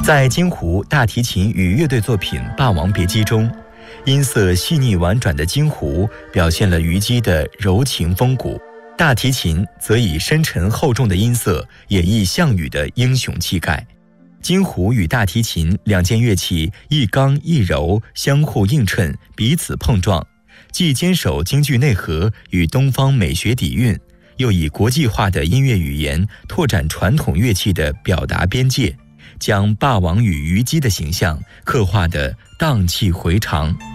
在京胡大提琴与乐队作品《霸王别姬》中，音色细腻婉转的京胡表现了虞姬的柔情风骨，大提琴则以深沉厚重的音色演绎项羽的英雄气概。京胡与大提琴两件乐器一刚一柔，相互映衬，彼此碰撞，既坚守京剧内核与东方美学底蕴，又以国际化的音乐语言拓展传统乐器的表达边界，将霸王与虞姬的形象刻画得荡气回肠。